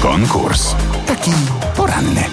Konkurs. Taki poranny.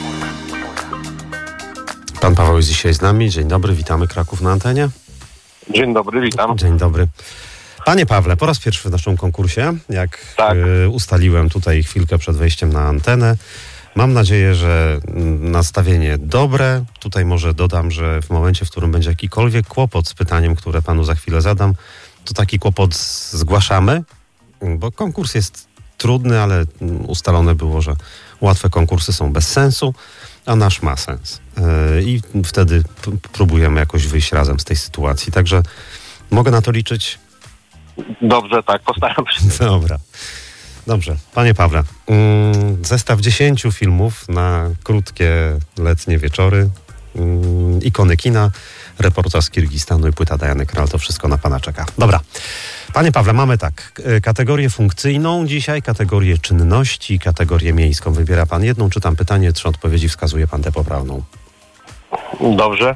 Pan Paweł jest dzisiaj z nami. Dzień dobry, witamy Kraków na antenie. Dzień dobry, witam. Dzień dobry. Panie Pawle, po raz pierwszy w naszym konkursie, jak ustaliłem tutaj chwilkę przed wejściem na antenę. Mam nadzieję, że nastawienie dobre. Tutaj może dodam, że w momencie, w którym będzie jakikolwiek kłopot z pytaniem, które panu za chwilę zadam, to taki kłopot zgłaszamy, bo konkurs jest trudny, ale ustalone było, że łatwe konkursy są bez sensu, a nasz ma sens. I wtedy próbujemy jakoś wyjść razem z tej sytuacji. Także mogę na to liczyć? Dobrze, tak, postaram się. Dobra. Dobrze. Panie Pawle, zestaw 10 filmów na krótkie letnie wieczory, ikony kina, reportaż z Kirgistanu i płyta Diany Krall, to wszystko na pana czeka. Dobra. Panie Pawle, mamy tak, kategorię funkcyjną dzisiaj, kategorię czynności, kategorię miejską. Wybiera pan jedną, czytam pytanie, 3 odpowiedzi, wskazuje pan tę poprawną. Dobrze.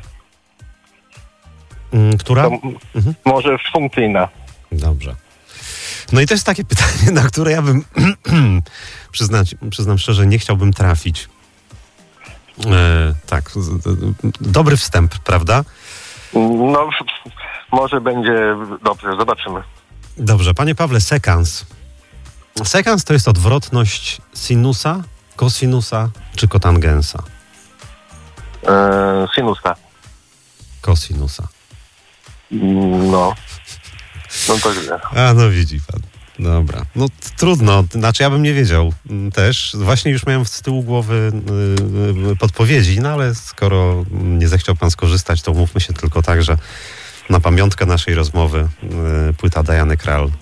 Która? To może funkcyjna. Dobrze. No i to jest takie pytanie, na które ja bym, przyznam szczerze, nie chciałbym trafić. Tak, dobry wstęp, prawda? No, może będzie dobrze, zobaczymy. Dobrze, panie Pawle, sekans. Sekans to jest odwrotność sinusa, kosinusa czy kotangensa? Sinusa. Kosinusa. No to źle. A, no widzi pan. Dobra. No trudno. Znaczy ja bym nie wiedział też. Właśnie już miałem z tyłu głowy podpowiedzi, no ale skoro nie zechciał pan skorzystać, to mówmy się tylko tak, że na pamiątkę naszej rozmowy płyta Diany Krall